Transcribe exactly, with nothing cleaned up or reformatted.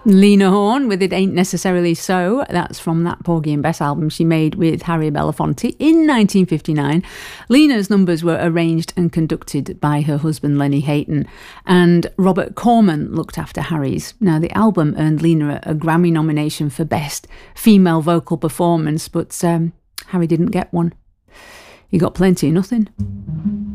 Lena Horne with It Ain't Necessarily So. That's from that Porgy and Bess album she made with Harry Belafonte in nineteen fifty-nine. Lena's numbers were arranged and conducted by her husband Lenny Hayton, and Robert Corman looked after Harry's. Now, the album earned Lena a Grammy nomination for Best Female Vocal Performance, but um, Harry didn't get one. He got plenty of nothing.